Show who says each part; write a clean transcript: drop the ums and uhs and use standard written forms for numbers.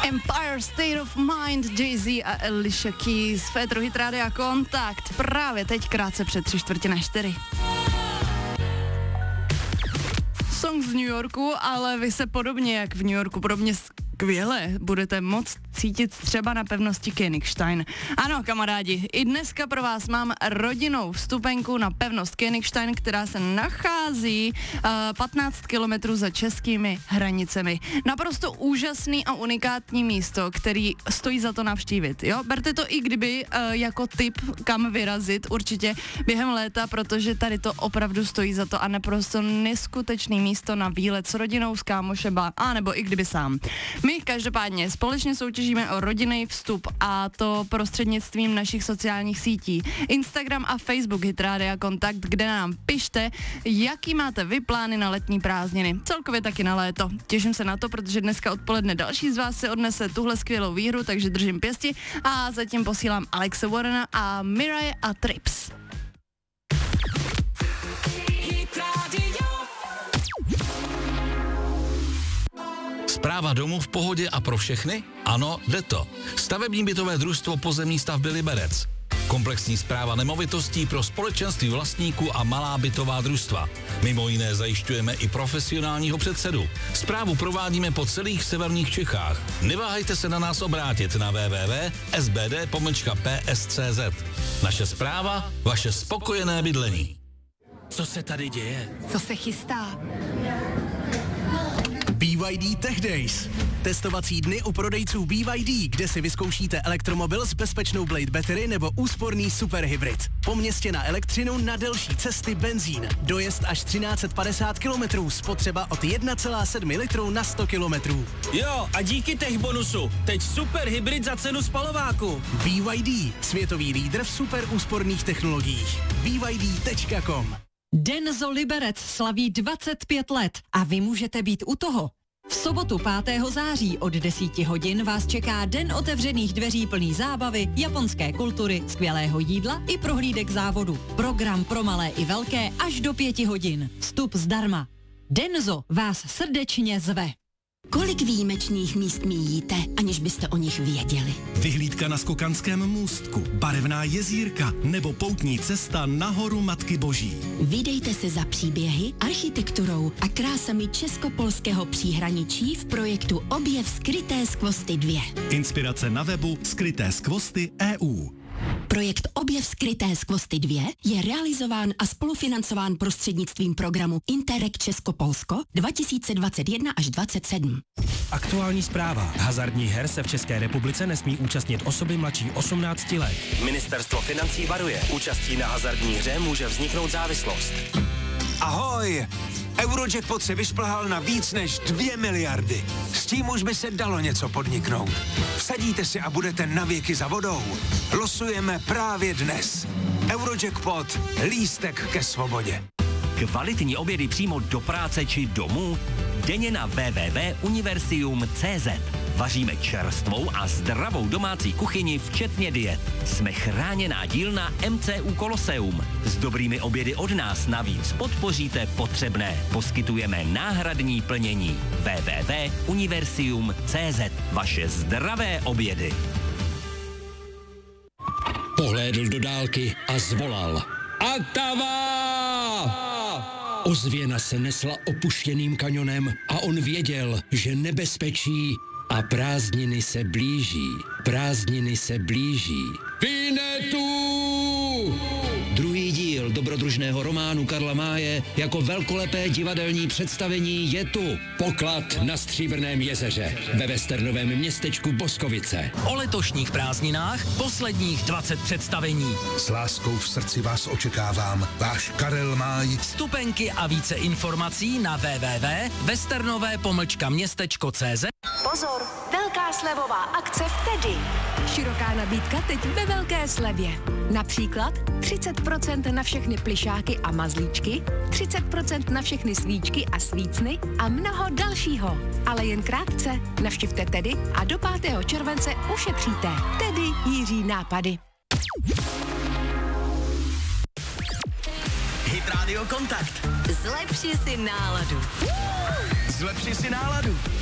Speaker 1: Empire State of Mind, Jay-Z a Alicia Keys, Fétru Hit Rádia Kontakt, právě teď krátce před 3:45. Song z New Yorku, ale vy se podobně jak v New Yorku, podobně skvěle budete moct cítit třeba na pevnosti Königstein. Ano, kamarádi, i dneska pro vás mám rodinnou vstupenku na pevnost Königstein, která se nachází 15 kilometrů za českými hranicemi. Naprosto úžasný a unikátní místo, který stojí za to navštívit. Jo? Berte to i kdyby jako tip, kam vyrazit určitě během léta, protože tady to opravdu stojí za to a naprosto neskutečný místo na výlet s rodinou, s kámošema, anebo i kdyby sám. My každopádně společně soutěžíme o rodinný vstup a to prostřednictvím našich sociálních sítí. Instagram a Facebook Hit Rádia Kontakt, kde nám pište, jaký máte vy plány na letní prázdniny. Celkově taky na léto. Těším se na to, protože dneska odpoledne další z vás si odnese tuhle skvělou výhru, takže držím pěsti a zatím posílám Alexe Warrena a Mirai a Trips.
Speaker 2: Správa domu v pohodě a pro všechny? Ano, jde to. Stavební bytové družstvo Pozemní stavby Liberec. Komplexní správa nemovitostí pro společenství vlastníků a malá bytová družstva. Mimo jiné zajišťujeme i profesionálního předsedu. Správu provádíme po celých severních Čechách. Neváhejte se na nás obrátit na www.sbd.ps.cz. Naše správa, vaše spokojené bydlení.
Speaker 3: Co se tady děje?
Speaker 1: Co se chystá?
Speaker 4: BYD Tech Days. Testovací dny u prodejců BYD, kde si vyzkoušíte elektromobil s bezpečnou Blade Battery nebo úsporný superhybrid. Po městě na elektřinu, na delší cesty benzín. Dojezd až 1350 km, spotřeba od 1,7 litru na 100 km.
Speaker 3: Jo, a díky tech bonusu, teď superhybrid za cenu spalováku.
Speaker 4: BYD, světový lídr v super úsporných technologiích. BYD.com.
Speaker 5: Denzo Liberec slaví 25 let a vy můžete být u toho. V sobotu 5. září od 10 hodin vás čeká den otevřených dveří plný zábavy, japonské kultury, skvělého jídla i prohlídek závodu. Program pro malé i velké až do 5 hodin. Vstup zdarma. Denzo vás srdečně zve.
Speaker 6: Kolik výjimečných míst míjíte, aniž byste o nich věděli?
Speaker 7: Vyhlídka na Skokanském můstku, barevná jezírka nebo poutní cesta na horu Matky Boží.
Speaker 6: Vydejte se za příběhy, architekturou a krásami česko-polského příhraničí v projektu Objev skryté skvosty 2.
Speaker 7: Inspirace na webu Skryté skvosty EU.
Speaker 6: Projekt Objev skryté skvosty 2 je realizován a spolufinancován prostřednictvím programu Interreg Česko-Polsko 2021 až 2027.
Speaker 3: Aktuální zpráva. Hazardních her se v České republice nesmí účastnit osoby mladší 18 let. Ministerstvo financí varuje. Účastí na hazardní hře může vzniknout závislost.
Speaker 8: Ahoj! Eurojackpot se vyšplhal na víc než 2 miliardy. S tím už by se dalo něco podniknout. Vsadíte si a budete navěky za vodou. Losujeme právě dnes. Eurojackpot. Lístek ke svobodě.
Speaker 9: Kvalitní obědy přímo do práce či domů? Denně na www.universium.cz. Vaříme čerstvou a zdravou domácí kuchyni, včetně diet. Jsme chráněná dílna MCU Koloseum. S dobrými obědy od nás navíc podpoříte potřebné. Poskytujeme náhradní plnění. www.universium.cz. Vaše zdravé obědy.
Speaker 10: Pohlédl do dálky a zvolal. Atava! Ozvěna se nesla opuštěným kanionem a on věděl, že nebezpečí a prázdniny se blíží. Prázdniny se blíží. Vinetu! Druhý díl dobrodružného románu Karla Máje jako velkolepé divadelní představení je tu. Poklad na Stříbrném jezeře ve westernovém městečku Boskovice.
Speaker 3: O letošních prázdninách posledních 20 představení.
Speaker 11: S láskou v srdci vás očekávám. Váš Karel Máj.
Speaker 3: Vstupenky a více informací na www.westernové-městečko.cz.
Speaker 12: Pozor, velká slevová akce v Tedy. Široká nabídka teď ve velké slevě. Například 30% na všechny plyšáky a mazlíčky, 30% na všechny svíčky a svícny a mnoho dalšího. Ale jen krátce. Navštivte Tedy a do 5. července ušetříte. Tedy Jiří nápady.
Speaker 3: Hit Radio Kontakt.
Speaker 6: Zlepši si náladu.
Speaker 3: Zlepši si náladu.